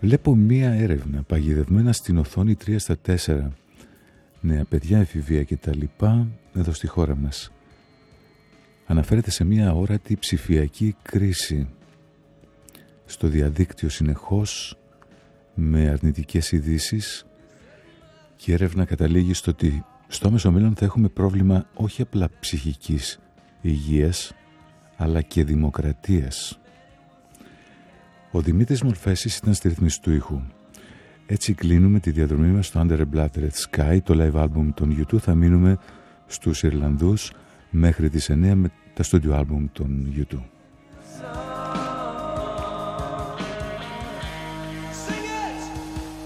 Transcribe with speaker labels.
Speaker 1: Βλέπω μία έρευνα παγιδευμένα στην οθόνη 3/4. Νέα παιδιά, εφηβεία κτλ. Εδώ στη χώρα μας. Αναφέρεται σε μία αόρατη ψηφιακή κρίση. Στο διαδίκτυο συνεχώς, με αρνητικές ειδήσεις, και η έρευνα καταλήγει στο ότι στο άμεσο μέλλον θα έχουμε πρόβλημα όχι απλά ψυχικής υγείας, αλλά και δημοκρατίας. Ο Δημήτρης Μορφέσης ήταν στη ρύθμιση του ήχου. Έτσι κλείνουμε τη διαδρομή μας στο Under a Blattered Sky, το live album των U2. Θα μείνουμε στους Ιρλανδούς μέχρι τις 9 με τα studio album των U2.